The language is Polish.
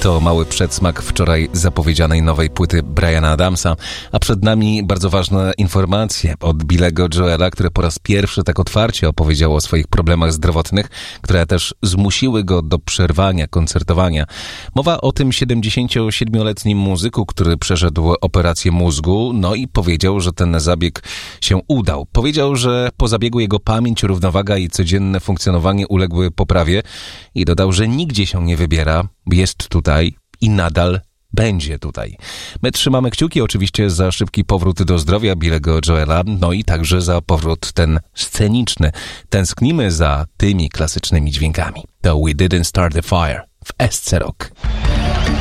To mały przedsmak wczoraj zapowiedzianej nowej płyty Briana Adamsa, a przed nami bardzo ważne informacje od Billego Joela, które po raz pierwszy tak otwarcie opowiedział o swoich problemach zdrowotnych, które też zmusiły go do przerwania koncertowania. Mowa o tym 77-letnim muzyku, który przeszedł operację mózgu, no i powiedział, że ten zabieg się udał. Powiedział, że po zabiegu jego pamięć, równowaga i codzienne funkcjonowanie uległy poprawie i dodał, że nigdzie się nie wybiera, jest tutaj i nadal będzie tutaj. My trzymamy kciuki oczywiście za szybki powrót do zdrowia Billego Joela, no i także za powrót ten sceniczny. Tęsknimy za tymi klasycznymi dźwiękami. To We Didn't Start the Fire w SC Rock.